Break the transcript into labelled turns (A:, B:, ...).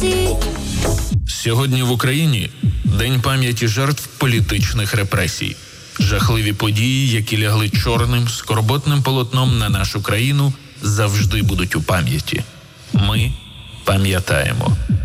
A: всі.
B: Сьогодні в Україні День пам'яті жертв політичних репресій. Жахливі події, які лягли чорним, скорботним полотном на нашу країну, завжди будуть у пам'яті. Ми пам'ятаємо.